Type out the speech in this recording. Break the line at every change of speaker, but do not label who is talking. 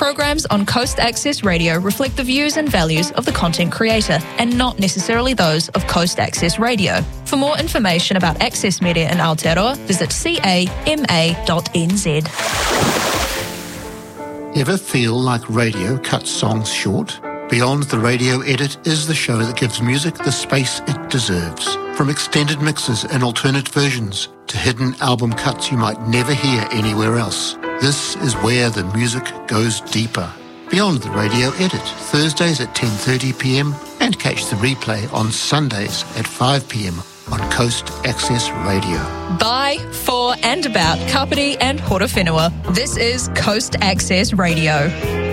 Programs on Coast Access Radio reflect the views and values of the content creator and not necessarily those of Coast Access Radio. For more information about Access Media in Aotearoa, visit cama.nz.
Ever feel like radio cuts songs short? Beyond the Radio Edit is the show that gives music the space it deserves. From extended mixes and alternate versions to hidden album cuts you might never hear anywhere else. This is where the music goes deeper. Beyond the Radio Edit, Thursdays at 10:30pm and catch the replay on Sundays at 5pm on Coast Access Radio.
By, for and about Kapiti and Horowhenua. This is Coast Access Radio.